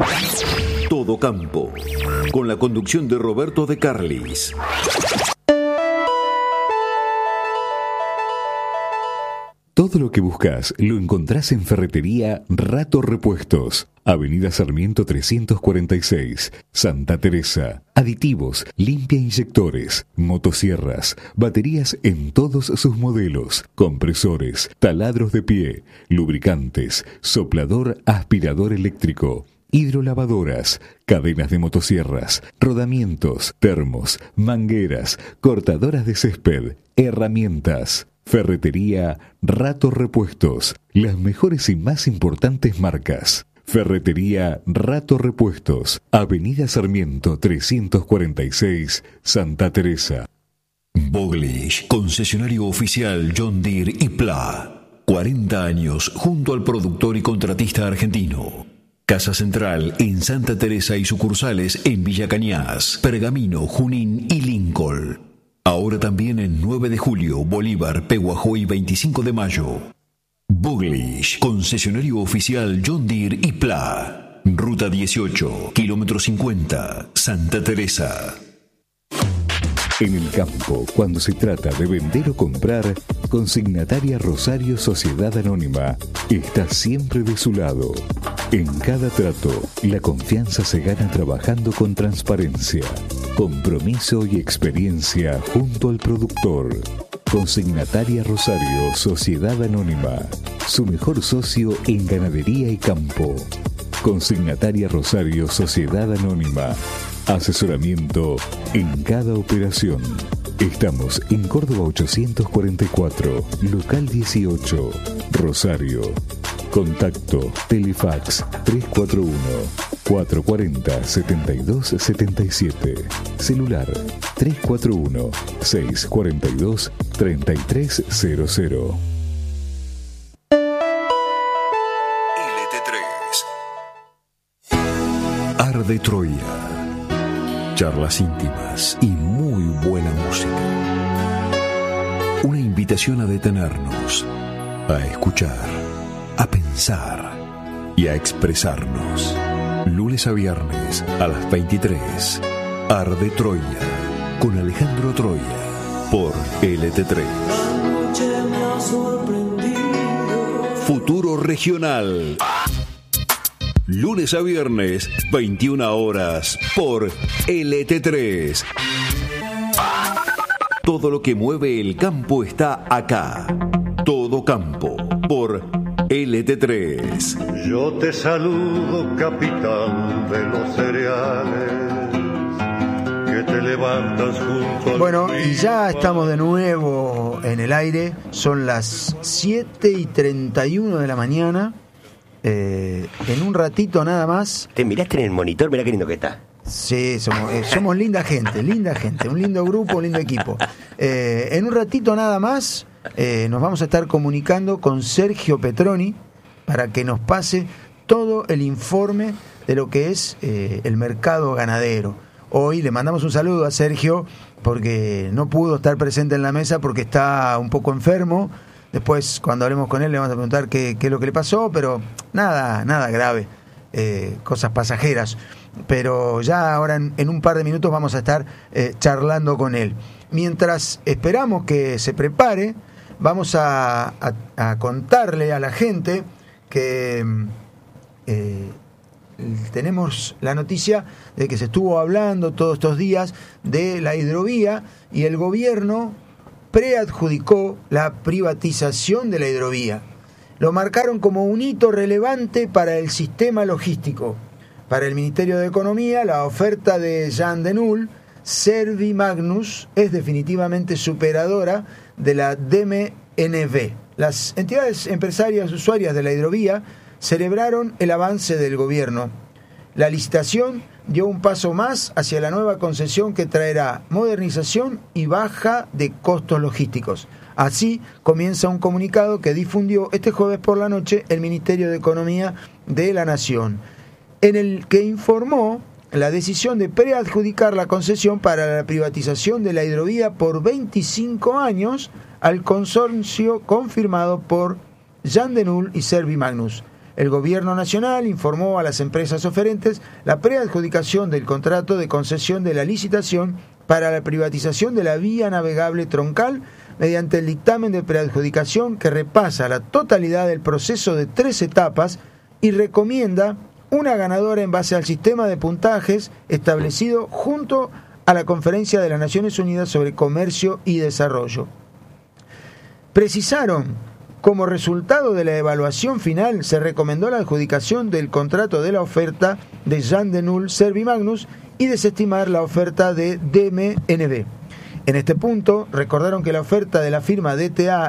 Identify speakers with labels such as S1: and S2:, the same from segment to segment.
S1: Todo Campo, con la conducción de Roberto de Carlis. Todo lo que buscas lo encontrás en Ferretería Rato Repuestos. Avenida Sarmiento 346, Santa Teresa. Aditivos, limpia inyectores, motosierras, baterías en todos sus modelos, compresores, taladros de pie, lubricantes, soplador aspirador eléctrico, hidrolavadoras, cadenas de motosierras, rodamientos, termos, mangueras, cortadoras de césped, herramientas. Ferretería Rato Repuestos, las mejores y más importantes marcas. Ferretería Rato Repuestos, Avenida Sarmiento 346, Santa Teresa. Boglish, concesionario oficial John Deere y Pla. 40 años junto al productor y contratista argentino. Casa Central en Santa Teresa y sucursales en Villa Cañas, Pergamino, Junín y Lincoln. Ahora también en 9 de julio, Bolívar, Pehuajó y 25 de mayo. Boglish, concesionario oficial John Deere y Pla. Ruta 18, kilómetro 50, Santa Teresa. En el campo, cuando se trata de vender o comprar, Consignataria Rosario Sociedad Anónima está siempre de su lado. En cada trato, la confianza se gana trabajando con transparencia, compromiso y experiencia junto al productor. Consignataria Rosario Sociedad Anónima, su mejor socio en ganadería y campo. Consignataria Rosario Sociedad Anónima, asesoramiento en cada operación. Estamos en Córdoba 844, local 18, Rosario. Contacto Telefax 341-440-7277. Celular 341-642-3300. LT3. Arde Troya. Charlas íntimas y muy buena música. Una invitación a detenernos, a escuchar, a pensar y a expresarnos. Lunes a viernes a las 23. Arde Troya con Alejandro Troya por LT3. Futuro Regional. Lunes a viernes, 21 horas, por LT3. Todo lo que mueve el campo está acá. Todo Campo, por LT3.
S2: Yo te saludo, capitán de los cereales, que te levantas junto a...
S3: Bueno, y ya estamos de nuevo en el aire. Son las 7:31 de la mañana. En un ratito nada más.
S4: Te miraste en el monitor, mirá qué lindo que está.
S3: Sí, somos linda gente, un lindo grupo, un lindo equipo. En un ratito nada más nos vamos a estar comunicando con Sergio Petroni para que nos pase todo el informe de lo que es el mercado ganadero. Hoy le mandamos un saludo a Sergio porque no pudo estar presente en la mesa porque está un poco enfermo. Después, cuando hablemos con él, le vamos a preguntar qué es lo que le pasó, pero nada grave, cosas pasajeras. Pero ya ahora en un par de minutos vamos a estar charlando con él. Mientras esperamos que se prepare, vamos a contarle a la gente que tenemos la noticia de que se estuvo hablando todos estos días de la hidrovía y el gobierno preadjudicó la privatización de la hidrovía. Lo marcaron como un hito relevante para el sistema logístico. Para el Ministerio de Economía, la oferta de Jan de Null, Servimagnus, es definitivamente superadora de la DMNV. Las entidades empresarias usuarias de la hidrovía celebraron el avance del gobierno. La licitación dio un paso más hacia la nueva concesión que traerá modernización y baja de costos logísticos. Así comienza un comunicado que difundió este jueves por la noche el Ministerio de Economía de la Nación, en el que informó la decisión de preadjudicar la concesión para la privatización de la hidrovía por 25 años al consorcio confirmado por Jan de Null y Servimagnus. El Gobierno Nacional informó a las empresas oferentes la preadjudicación del contrato de concesión de la licitación para la privatización de la vía navegable troncal mediante el dictamen de preadjudicación que repasa la totalidad del proceso de 3 etapas y recomienda una ganadora en base al sistema de puntajes establecido junto a la Conferencia de las Naciones Unidas sobre Comercio y Desarrollo. Precisaron, como resultado de la evaluación final, se recomendó la adjudicación del contrato de la oferta de Jan de Null Servimagnus y desestimar la oferta de DMNB. En este punto, recordaron que la oferta de la firma DTA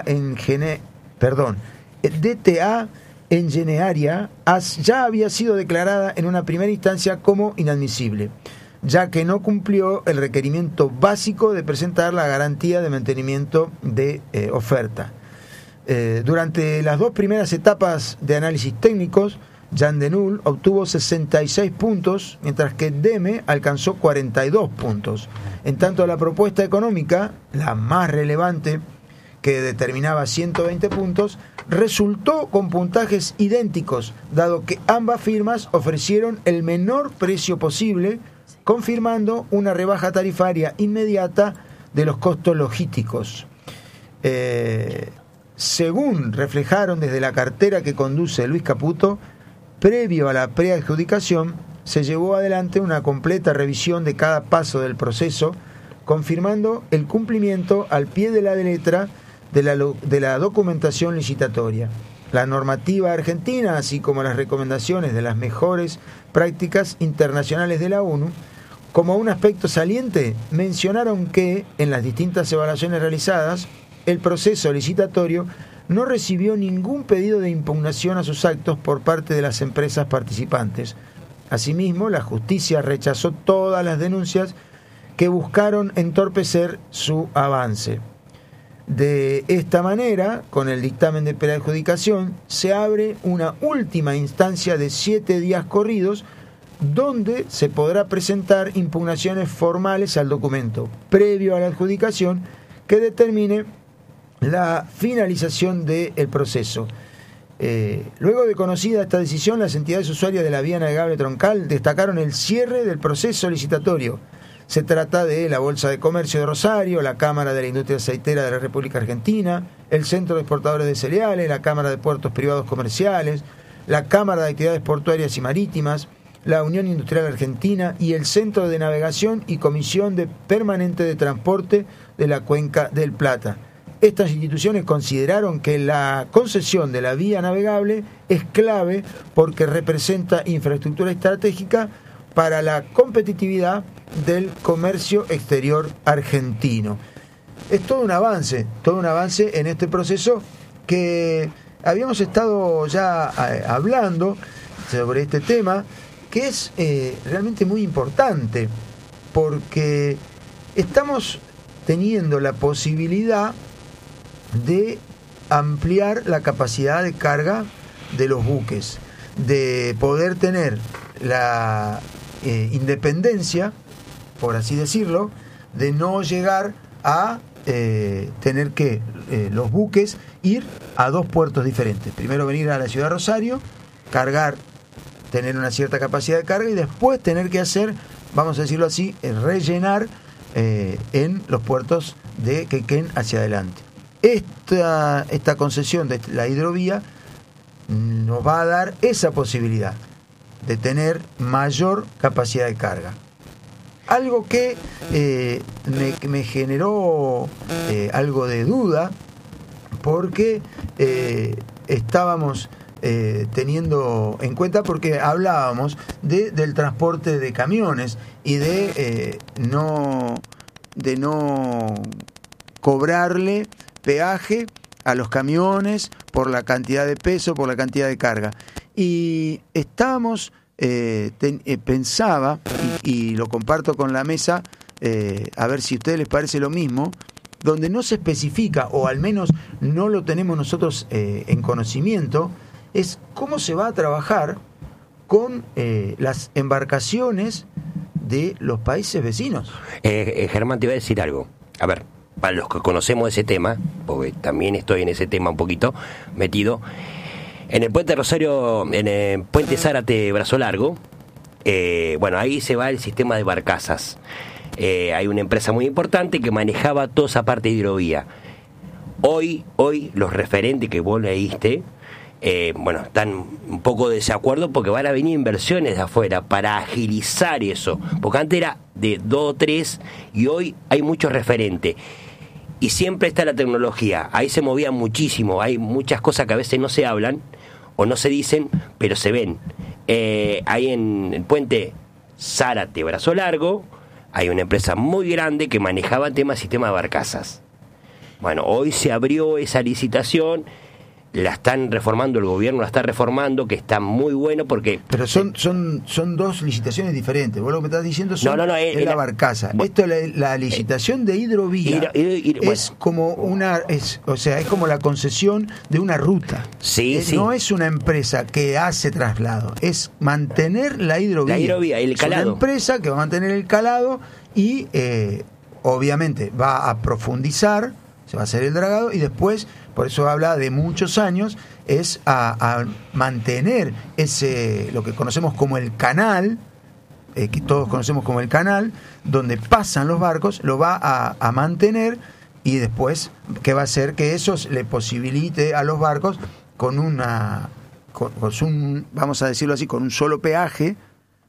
S3: Enginearia ya había sido declarada en una primera instancia como inadmisible, ya que no cumplió el requerimiento básico de presentar la garantía de mantenimiento de oferta. Durante las 2 primeras etapas de análisis técnicos, Jan de Null obtuvo 66 puntos, mientras que DEME alcanzó 42 puntos. En tanto, la propuesta económica, la más relevante, que determinaba 120 puntos, resultó con puntajes idénticos, dado que ambas firmas ofrecieron el menor precio posible, confirmando una rebaja tarifaria inmediata de los costos logísticos. Según reflejaron desde la cartera que conduce Luis Caputo, previo a la preadjudicación se llevó adelante una completa revisión de cada paso del proceso, confirmando el cumplimiento al pie de la letra de la documentación licitatoria. La normativa argentina, así como las recomendaciones de las mejores prácticas internacionales de la ONU, como un aspecto saliente, mencionaron que en las distintas evaluaciones realizadas, el proceso licitatorio no recibió ningún pedido de impugnación a sus actos por parte de las empresas participantes. Asimismo, la justicia rechazó todas las denuncias que buscaron entorpecer su avance. De esta manera, con el dictamen de preadjudicación, se abre una última instancia de 7 días corridos donde se podrá presentar impugnaciones formales al documento, previo a la adjudicación que determine la finalización del proceso. Luego de conocida esta decisión, las entidades usuarias de la vía navegable troncal destacaron el cierre del proceso licitatorio. Se trata de la Bolsa de Comercio de Rosario, la Cámara de la Industria Aceitera de la República Argentina, el Centro de Exportadores de Cereales, la Cámara de Puertos Privados Comerciales, la Cámara de Actividades Portuarias y Marítimas, la Unión Industrial Argentina y el Centro de Navegación y Comisión Permanente de Transporte de la Cuenca del Plata. Estas instituciones consideraron que la concesión de la vía navegable es clave porque representa infraestructura estratégica para la competitividad del comercio exterior argentino. Es todo un avance en este proceso que habíamos estado ya hablando sobre este tema, que es realmente muy importante porque estamos teniendo la posibilidad de ampliar la capacidad de carga de los buques, de poder tener la independencia, por así decirlo, de no llegar a tener que los buques ir a 2 puertos diferentes. Primero venir a la ciudad de Rosario, cargar, tener una cierta capacidad de carga y después tener que hacer, vamos a decirlo así, rellenar en los puertos de Quequén hacia adelante. Esta concesión de la hidrovía nos va a dar esa posibilidad de tener mayor capacidad de carga. Algo que me generó algo de duda porque estábamos teniendo en cuenta, porque hablábamos del transporte de camiones y de no cobrarle peaje a los camiones por la cantidad de peso, por la cantidad de carga. Y estábamos, pensaba, y lo comparto con la mesa, a ver si a ustedes les parece lo mismo, donde no se especifica, o al menos no lo tenemos nosotros en conocimiento, es cómo se va a trabajar con las embarcaciones de los países vecinos.
S4: Germán, te iba a decir algo. A ver, para los que conocemos ese tema, porque también estoy en ese tema un poquito metido, En el puente Rosario, en el puente Zárate Brazo Largo, bueno, ahí se va el sistema de barcazas. Hay una empresa muy importante que manejaba toda esa parte de hidrovía. Hoy los referentes que vos leíste, bueno, están un poco de desacuerdo porque van a venir inversiones de afuera para agilizar eso. Porque antes era de 2 o 3 y hoy hay muchos referentes. Y siempre está la tecnología. Ahí se movía muchísimo. Hay muchas cosas que a veces no se hablan o no se dicen, pero se ven. Ahí en el puente Zárate Brazo Largo hay una empresa muy grande que manejaba temas sistema de barcazas. Bueno, hoy se abrió esa licitación, la están reformando, el gobierno la está reformando, que está muy bueno porque...
S3: Pero son 2 licitaciones diferentes. Vos lo que me estás diciendo es la barcaza.
S4: Bueno,
S3: esto, la licitación de hidrovía es como es como la concesión de una ruta.
S4: Sí.
S3: No es una empresa que hace traslado, es mantener la hidrovía.
S4: La hidrovía, el calado.
S3: Es una empresa que va a mantener el calado y obviamente va a profundizar, se va a hacer el dragado y después, por eso habla de muchos años, es a mantener lo que conocemos como el canal, que todos conocemos como el canal, donde pasan los barcos, lo va a mantener y después, ¿qué va a hacer? Que eso le posibilite a los barcos con vamos a decirlo así, con un solo peaje,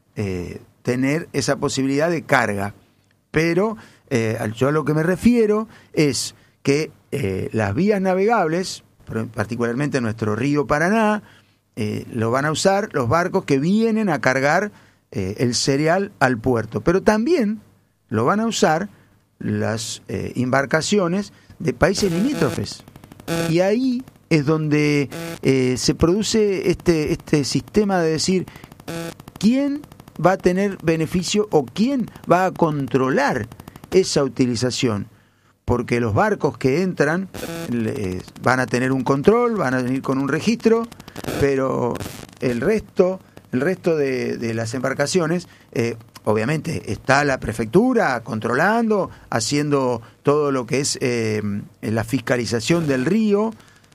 S3: tener esa posibilidad de carga. Pero yo a lo que me refiero es que las vías navegables, particularmente nuestro río Paraná, lo van a usar los barcos que vienen a cargar el cereal al puerto, pero también lo van a usar las embarcaciones de países limítrofes. Y ahí es donde se produce este sistema de decir quién va a tener beneficio o quién va a controlar esa utilización. Porque los barcos que entran van a tener un control, van a venir con un registro, pero el resto de las embarcaciones, obviamente está la prefectura controlando, haciendo todo lo que es la fiscalización del río.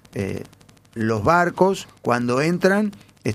S3: Los barcos cuando entran,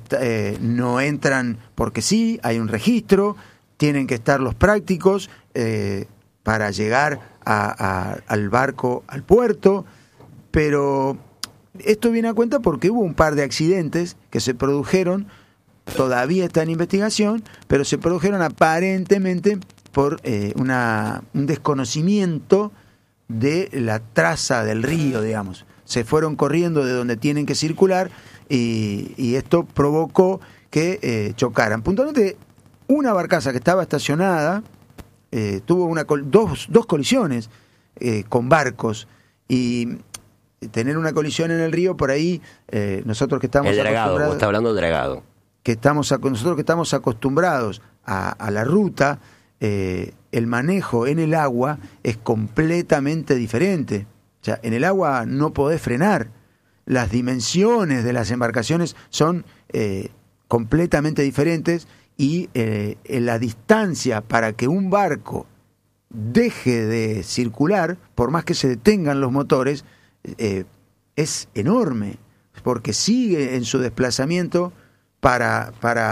S3: no entran porque sí, hay un registro, tienen que estar los prácticos para llegar al barco, al puerto, pero esto viene a cuenta porque hubo un par de accidentes que se produjeron, todavía está en investigación, pero se produjeron aparentemente por un desconocimiento de la traza del río, digamos. Se fueron corriendo de donde tienen que circular y esto provocó que chocaran. Puntualmente, una barcaza que estaba estacionada tuvo dos colisiones con barcos, y tener una colisión en el río por ahí, nosotros que estamos
S4: acostumbrados, vos estás hablando de dragado,
S3: nosotros que estamos acostumbrados a la ruta, el manejo en el agua es completamente diferente. O sea, en el agua no podés frenar, las dimensiones de las embarcaciones son completamente diferentes. Y la distancia para que un barco deje de circular, por más que se detengan los motores, es enorme, porque sigue en su desplazamiento para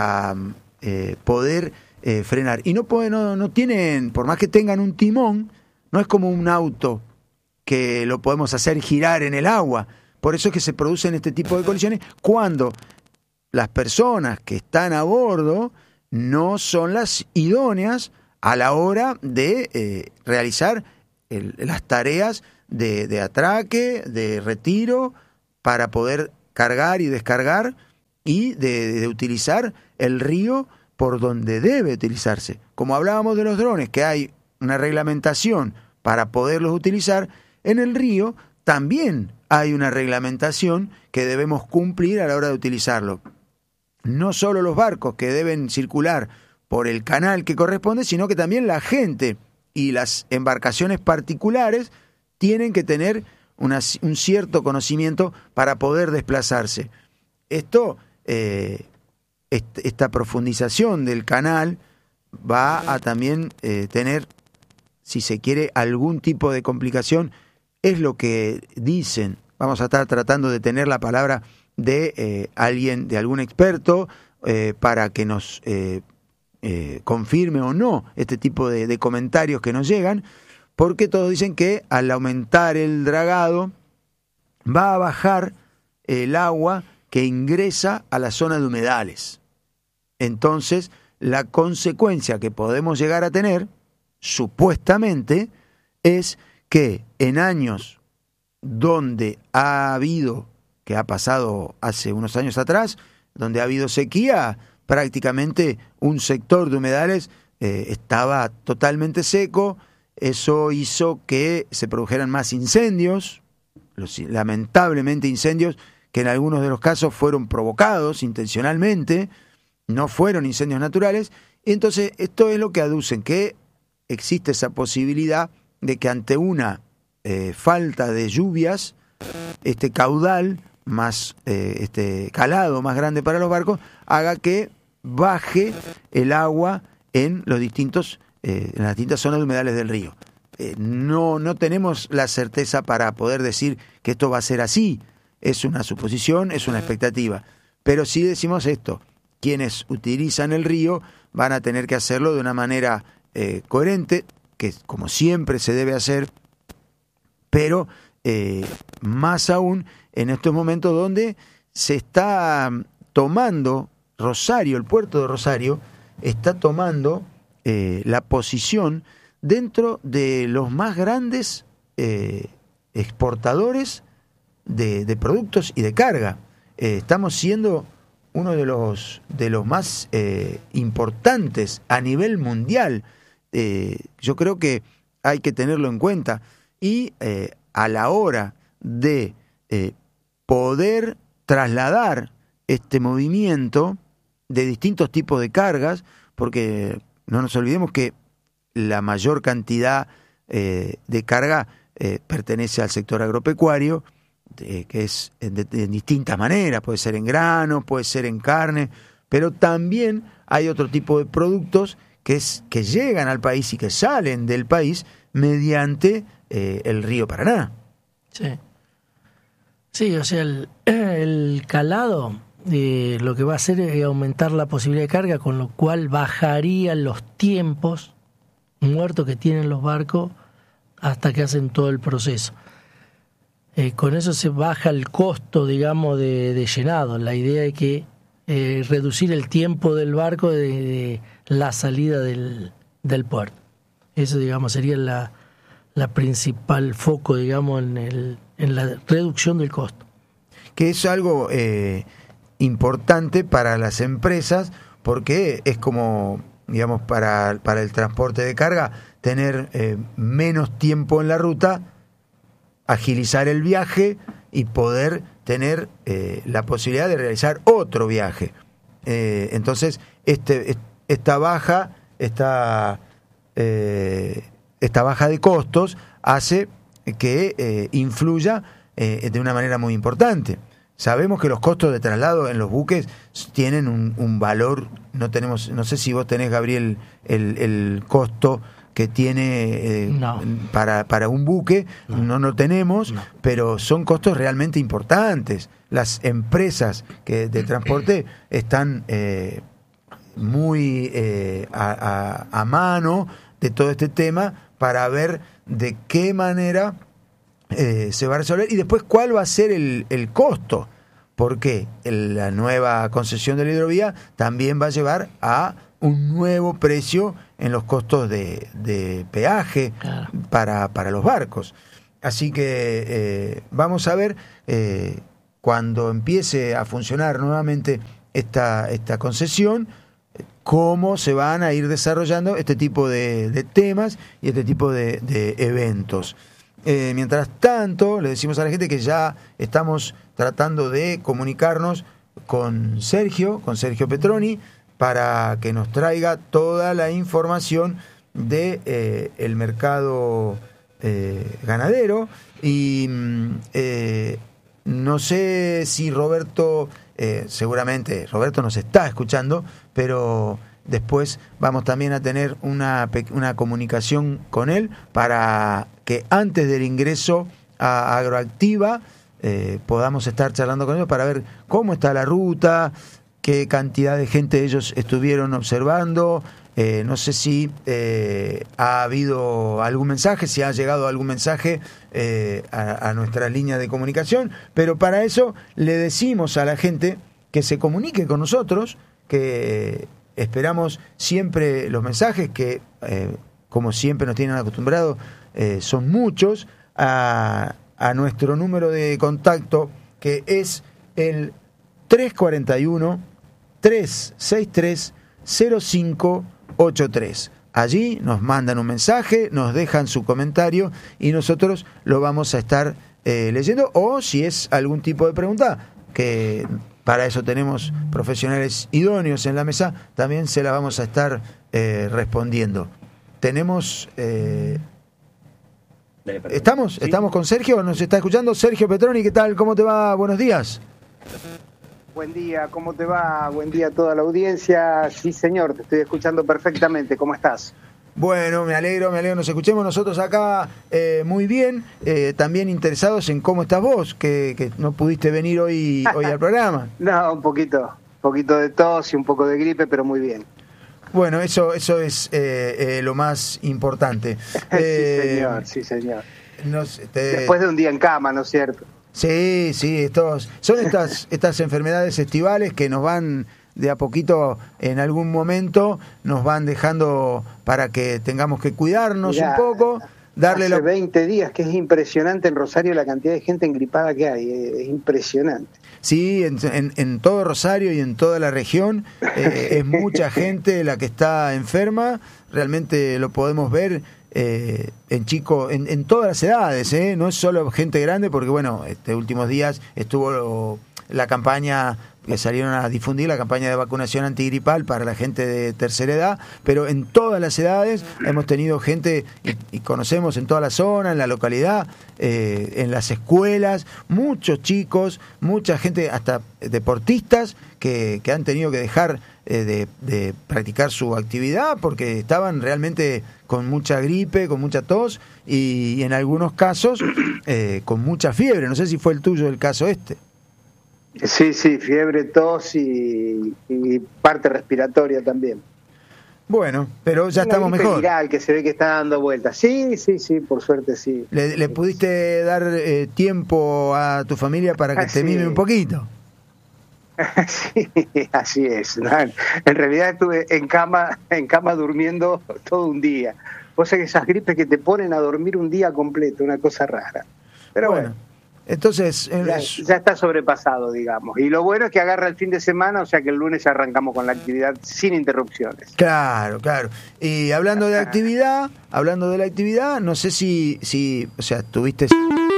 S3: poder frenar. Y no tienen, por más que tengan un timón, no es como un auto que lo podemos hacer girar en el agua. Por eso es que se producen este tipo de colisiones cuando las personas que están a bordo no son las idóneas a la hora de realizar las tareas de atraque, de retiro, para poder cargar y descargar y de utilizar el río por donde debe utilizarse. Como hablábamos de los drones, que hay una reglamentación para poderlos utilizar, en el río también hay una reglamentación que debemos cumplir a la hora de utilizarlo. No solo los barcos que deben circular por el canal que corresponde, sino que también la gente y las embarcaciones particulares tienen que tener un cierto conocimiento para poder desplazarse. Esta profundización del canal va a también tener, si se quiere, algún tipo de complicación. Es lo que dicen. Vamos a estar tratando de tener la palabra de alguien, de algún experto, para que nos confirme o no este tipo de comentarios que nos llegan, porque todos dicen que al aumentar el dragado va a bajar el agua que ingresa a la zona de humedales. Entonces, la consecuencia que podemos llegar a tener, supuestamente, es que en años donde que ha pasado hace unos años atrás, donde ha habido sequía, prácticamente un sector de humedales estaba totalmente seco. Eso hizo que se produjeran más incendios, lamentablemente incendios que en algunos de los casos fueron provocados intencionalmente, no fueron incendios naturales. Entonces, esto es lo que aducen, que existe esa posibilidad de que ante una falta de lluvias, este caudal más, este calado más grande para los barcos, haga que baje el agua en los distintos, en las distintas zonas de humedales del río. No tenemos la certeza para poder decir que esto va a ser así. Es una suposición, es una expectativa. Pero sí decimos esto: quienes utilizan el río van a tener que hacerlo de una manera coherente, que como siempre se debe hacer, pero más aún en estos momentos donde se está tomando Rosario, el puerto de Rosario, está tomando la posición dentro de los más grandes exportadores de productos y de carga. Estamos siendo uno de los más importantes a nivel mundial. Yo creo que hay que tenerlo en cuenta, y a la hora de poder trasladar este movimiento de distintos tipos de cargas, porque no nos olvidemos que la mayor cantidad de carga pertenece al sector agropecuario, que es de distintas maneras, puede ser en grano, puede ser en carne, pero también hay otro tipo de productos que llegan al país y que salen del país mediante el río Paraná.
S5: Sí, o sea, el calado lo que va a hacer es aumentar la posibilidad de carga, con lo cual bajarían los tiempos muertos que tienen los barcos hasta que hacen todo el proceso. Con eso se baja el costo, digamos, de llenado. La idea es que reducir el tiempo del barco de la salida del puerto. Eso, digamos, sería la principal foco, digamos, en la reducción del costo.
S3: Que es algo importante para las empresas, porque es como, digamos, para el transporte de carga, tener menos tiempo en la ruta, agilizar el viaje y poder tener la posibilidad de realizar otro viaje. Entonces, esta baja de costos hace que influya de una manera muy importante. Sabemos que los costos de traslado en los buques tienen un valor. No sé si vos tenés, Gabriel, el costo que tiene
S5: No.
S3: para un buque. No lo tenemos,
S5: No.
S3: pero son costos realmente importantes. Las empresas de transporte están muy a mano de todo este tema para ver de qué manera se va a resolver, y después cuál va a ser el costo, porque la nueva concesión de la hidrovía también va a llevar a un nuevo precio en los costos de peaje.
S5: Claro.
S3: para los barcos. Así que vamos a ver cuando empiece a funcionar nuevamente esta concesión, cómo se van a ir desarrollando este tipo de temas y este tipo de eventos. Mientras tanto, le decimos a la gente que ya estamos tratando de comunicarnos con Sergio Petroni, para que nos traiga toda la información de el mercado ganadero. Y no sé si Roberto, seguramente Roberto nos está escuchando, pero después vamos también a tener una comunicación con él para que antes del ingreso a Agroactiva podamos estar charlando con ellos para ver cómo está la ruta, qué cantidad de gente ellos estuvieron observando. No sé si ha habido algún mensaje, si ha llegado algún mensaje a nuestra línea de comunicación, pero para eso le decimos a la gente que se comunique con nosotros, que esperamos siempre los mensajes, que como siempre nos tienen acostumbrados, son muchos, a nuestro número de contacto, que es el 341-363-0583. Allí nos mandan un mensaje, nos dejan su comentario y nosotros lo vamos a estar leyendo, o si es algún tipo de pregunta, que para eso tenemos profesionales idóneos en la mesa, también se la vamos a estar respondiendo. Tenemos... ¿Estamos con Sergio? ¿Nos está escuchando? Sergio Petroni, ¿qué tal? ¿Cómo te va? Buenos días.
S6: Buen día, ¿cómo te va? Buen día a toda la audiencia. Sí, señor, te estoy escuchando perfectamente. ¿Cómo estás?
S3: Bueno, me alegro, nos escuchemos nosotros acá muy bien, también interesados en cómo estás vos, que no pudiste venir hoy al programa.
S6: No, un poquito de tos y un poco de gripe, pero muy bien.
S3: Bueno, eso es lo más importante.
S6: Sí, señor. Después de un día en cama, ¿no es cierto?
S3: Sí, son estas enfermedades estivales que nos van de a poquito, en algún momento, nos van dejando para que tengamos que cuidarnos un poco.
S6: Hace 20 días, que es impresionante en Rosario la cantidad de gente engripada que hay, es impresionante.
S3: Sí, en todo Rosario y en toda la región es mucha gente la que está enferma, realmente lo podemos ver en todas las edades, no es solo gente grande, porque bueno, últimos días estuvo la campaña que salieron a difundir, la campaña de vacunación antigripal para la gente de tercera edad, pero en todas las edades hemos tenido gente, y conocemos en toda la zona, en la localidad, en las escuelas, muchos chicos, mucha gente, hasta deportistas, que han tenido que dejar de practicar su actividad porque estaban realmente con mucha gripe, con mucha tos y en algunos casos con mucha fiebre. No sé si fue el tuyo el caso este.
S6: Sí, fiebre, tos y parte respiratoria también.
S3: Bueno, pero ya estamos mejor.
S6: Viral que se ve que está dando vueltas. Sí, por suerte sí.
S3: ¿Le pudiste dar tiempo a tu familia para que te mime un poquito?
S6: Sí, así es. No, en realidad estuve en cama durmiendo todo un día. Vos sabés que esas gripes que te ponen a dormir un día completo, una cosa rara. Pero bueno.
S3: Entonces
S6: ya está sobrepasado, digamos. Y lo bueno es que agarra el fin de semana, o sea que el lunes ya arrancamos con la actividad sin interrupciones.
S3: Claro. Y hablando de la actividad, no sé si o sea, tuviste...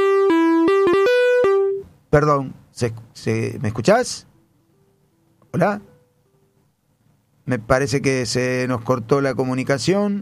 S3: Perdón, ¿me escuchás? ¿Hola? Me parece que se nos cortó la comunicación.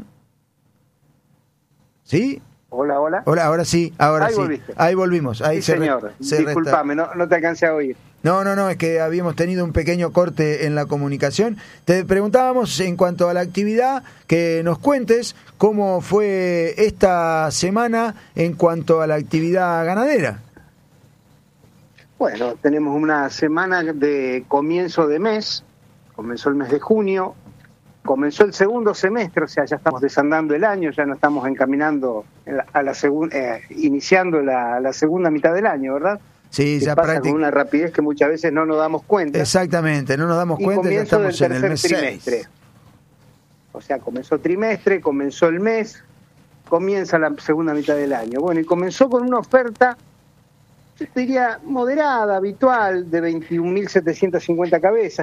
S3: ¿Sí?
S6: Hola.
S3: Hola, ahora sí.
S6: Volviste.
S3: Ahí volvimos. Ahí
S6: sí, señor. Disculpame, no te alcancé a oír.
S3: No, es que habíamos tenido un pequeño corte en la comunicación. Te preguntábamos en cuanto a la actividad, que nos cuentes cómo fue esta semana en cuanto a la actividad ganadera.
S6: Bueno, tenemos una semana de comienzo de mes, comenzó el mes de junio, comenzó el segundo semestre, o sea, ya estamos desandando el año, ya no estamos encaminando a la iniciando la segunda mitad del año, ¿verdad?
S3: Sí, ya
S6: pasa con una rapidez que muchas veces no nos damos cuenta.
S3: Exactamente, no nos damos cuenta, ya estamos en el mes
S6: trimestre. 6. O sea, comenzó trimestre, comenzó el mes, comienza la segunda mitad del año. Bueno, y comenzó con una oferta, yo diría moderada, habitual, de 21.750 cabezas,